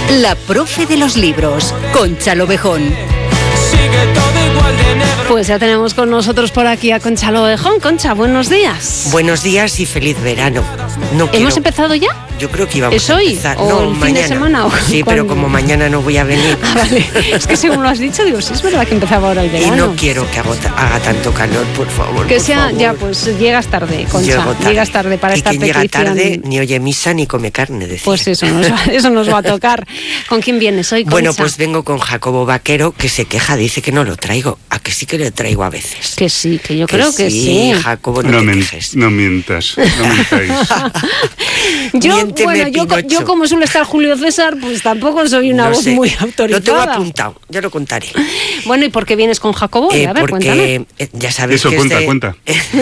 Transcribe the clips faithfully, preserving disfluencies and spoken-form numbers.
La profe de los libros, Concha Lobejón. Pues ya tenemos con nosotros por aquí a Concha Lobejón. Concha, buenos días. Buenos días y feliz verano. No ¿Hemos quiero... empezado ya? Yo creo que íbamos ¿Es hoy? a empezar. ¿O no, el fin mañana. de semana? ¿O sí, cuándo? pero como mañana no voy a venir. Ah, vale. Es que según lo has dicho, digo, sí es verdad que empezaba ahora el verano. Y no quiero que haga, haga tanto calor, por favor. Que por sea, favor. ya, pues llegas tarde, Concha. Llego tarde. Llegas tarde para y esta quien petición. llega tarde ni oye misa ni come carne, decía. Pues eso nos, va, eso nos va a tocar. ¿Con quién vienes hoy, Concha? Bueno, pues vengo con Jacobo Vaquero, que se queja, dice que no lo traigo. ¿A que sí que lo traigo a veces? Que sí, que yo que creo que sí. Jacobo, no, No, te men- quejes. no mientas, no mentáis. Yo, Miénteme, bueno, yo, Pinocho. yo como suele estar Julio César, pues tampoco soy una No voz sé. muy Lo autorizada. tengo apuntado, ya lo contaré. Bueno, ¿y por qué vienes con Jacobo? Eh, a ver, cuéntame. porque eh, ya sabes Eso, que cuenta, es de, cuenta.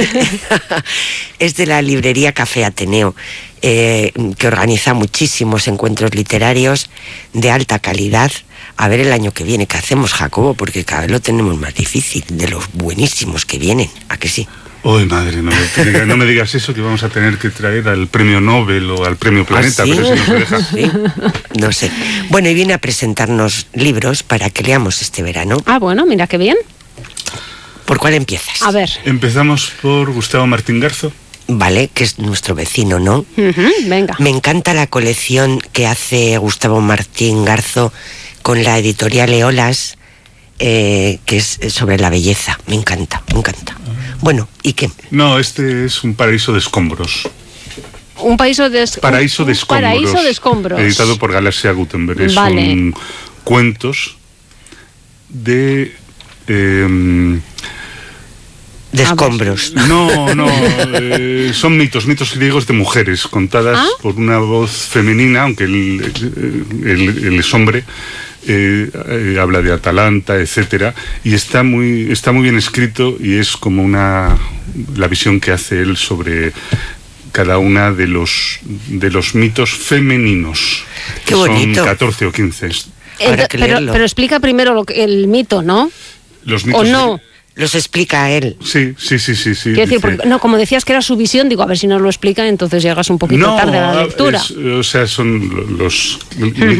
es de la librería Café Ateneo, eh, que organiza muchísimos encuentros literarios de alta calidad. A ver el año que viene qué hacemos, Jacobo, porque cada vez lo tenemos más difícil, de los buenísimos que vienen, ¿a que sí? Uy, madre, no me, diga- no me digas eso, que vamos a tener que traer al premio Nobel o al premio Planeta, ¿Ah, sí? pero si no se deja. ¿Sí? No sé. Bueno, y viene a presentarnos libros para que leamos este verano. Ah, bueno, mira qué bien. ¿Por cuál empiezas? A ver. Empezamos por Gustavo Martín Garzo. Vale, que es nuestro vecino, ¿no? Ujú, venga. Me encanta la colección que hace Gustavo Martín Garzo con la editorial Eolas, eh, que es sobre la belleza. Me encanta, me encanta. Bueno, ¿y qué? No, este es Un paraíso de escombros. Un paraíso de, es- Paraíso un- de un escombros. Paraíso de escombros. Editado por Galaxia Gutenberg. Vale. Son cuentos de... eh, De escombros. No, no, eh, son mitos, mitos griegos de mujeres contadas ¿Ah? por una voz femenina, aunque él, eh, él- él es hombre, eh, eh, habla de Atalanta, etcétera, y está muy, está muy bien escrito y es como una la visión que hace él sobre cada una de los de los mitos femeninos. Qué que bonito. Son catorce o quince. Habrá Ento- que pero, leerlo. pero explica primero lo que- el mito, ¿no? Los mitos ¿O no? Los explica él. Sí, sí, sí, sí, sí. Quiero decir, dice- porque, no, como decías que era su visión, digo, a ver si nos lo explica, entonces llegas un poquito tarde a la lectura. es- o sea, son lo- los